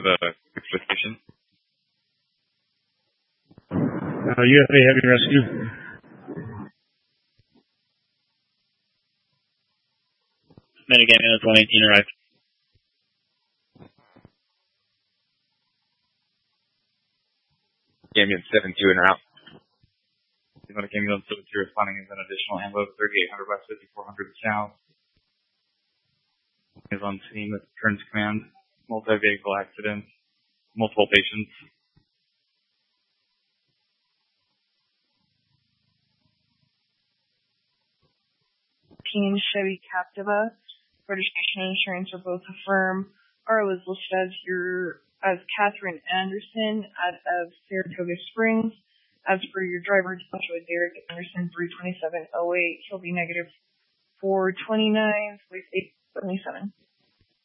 to the station. UFA Heavy Rescue. Minigame units 118 arrived. Game unit 7-2 en route. Game unit 7-2 responding as an additional ambulance 3800 west, 5400 south. Is on scene with Turns Command. Multi-vehicle accident. Multiple patients. Team Chevy Captiva. Registration and insurance are both affirmed. RO is listed as Catherine Anderson out of Saratoga Springs. As for your driver, Joshua Derek Anderson, 32708. He'll be negative 429 with 877.